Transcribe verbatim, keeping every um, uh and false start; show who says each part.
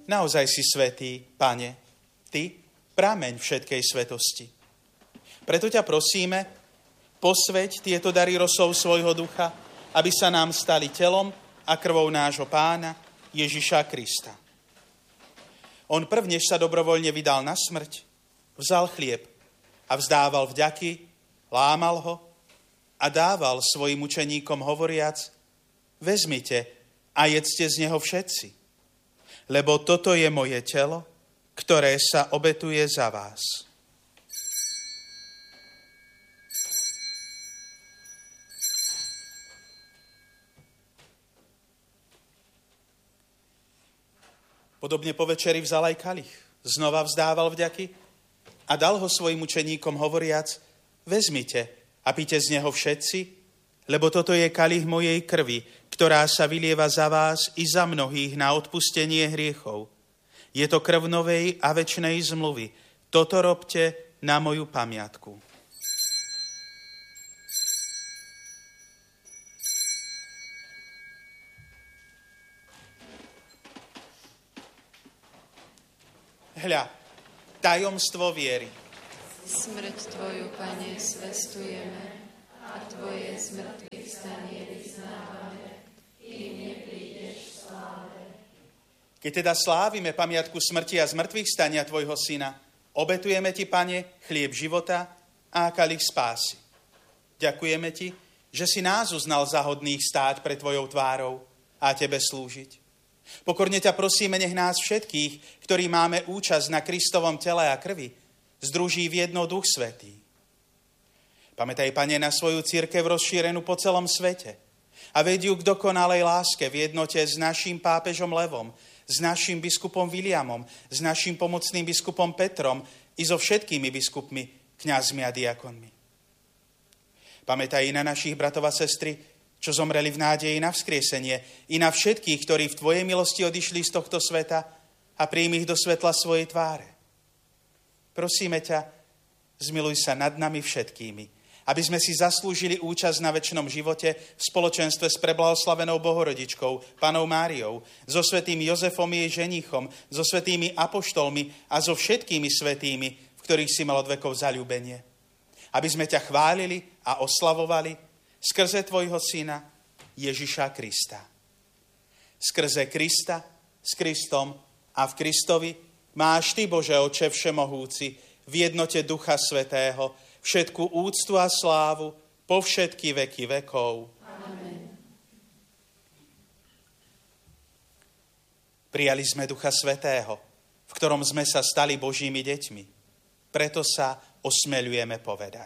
Speaker 1: naozaj si svätý, Pane, Ty, prameň všetkej svetosti. Preto ťa prosíme, posväť tieto dary rosou svojho ducha, aby sa nám stali telom a krvou nášho Pána Ježiša Krista. On prv, než sa dobrovoľne vydal na smrť, vzal chlieb a vzdával vďaky, lámal ho a dával svojim učeníkom hovoriac: vezmite a jedzte z neho všetci, lebo toto je moje telo, ktoré sa obetuje za vás. Podobne po večeri vzal aj kalich, znova vzdával vďaky a dal ho svojim učeníkom hovoriac: vezmite a pite z neho všetci, lebo toto je kalich mojej krvi, ktorá sa vylieva za vás i za mnohých na odpustenie hriechov. Je to krv novej a večnej zmluvy. Toto robte na moju pamiatku. Hľa, tajomstvo viery.
Speaker 2: Smrť Tvoju, Pane, zvestujeme a Tvoje zmrtvých stanie vyznávame, kým neprídeš v sláve.
Speaker 1: Keď teda slávime pamiatku smrti a zmrtvých stania Tvojho Syna, obetujeme Ti, Pane, chlieb života a kalich spásy. Ďakujeme Ti, že si nás uznal za hodných stáť pred Tvojou tvárou a Tebe slúžiť. Pokorne ťa prosíme, nech nás všetkých, ktorí máme účasť na Kristovom tele a krvi, združí v jedno Duch Svätý. Pamätaj, Pane, na svoju cirkev rozšírenú po celom svete a vedí ju k dokonalej láske v jednote s naším pápežom Levom, s naším biskupom Viliamom, s naším pomocným biskupom Petrom i so všetkými biskupmi, kňazmi a diakonmi. Pamätaj na našich bratov a sestry, čo zomreli v nádeji na vzkriesenie, i na všetkých, ktorí v Tvojej milosti odišli z tohto sveta a príjmi ich do svetla svojej tváre. Prosíme ťa, zmiluj sa nad nami všetkými, aby sme si zaslúžili účasť na večnom živote v spoločenstve s preblahoslavenou Bohorodičkou, Pannou Máriou, so svätým Jozefom i jej ženíchom, so svätými apoštolmi a so všetkými svätými, v ktorých si mal od vekov zaľúbenie. Aby sme ťa chválili a oslavovali skrze Tvojho Syna Ježiša Krista. Skrze Krista, s Kristom a v Kristovi máš Ty, Bože Otče všemohúci, v jednote Ducha Svätého, všetku úctu a slávu po všetky veky vekov.
Speaker 2: Amen.
Speaker 1: Prijali sme Ducha Svätého, v ktorom sme sa stali Božími deťmi. Preto sa osmeľujeme povedať: